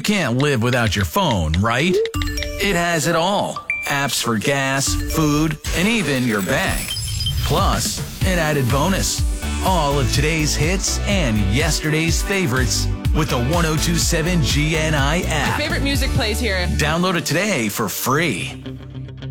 can't live without your phone, right? It has it all. Apps for gas, food, and even your bank. Plus, an added bonus. All of today's hits and yesterday's favorites with the 1027 GNI app. My favorite music plays here. Download it today for free.